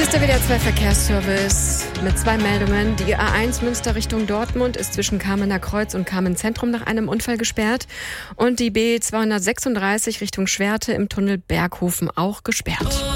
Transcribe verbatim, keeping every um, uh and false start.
ist der W D R zwei Verkehrsservice mit zwei Meldungen. Die A eins Münster Richtung Dortmund ist zwischen Kamener Kreuz und Kamen Zentrum nach einem Unfall gesperrt. Und die B zweihundertsechsunddreißig Richtung Schwerte im Tunnel Berghofen auch gesperrt.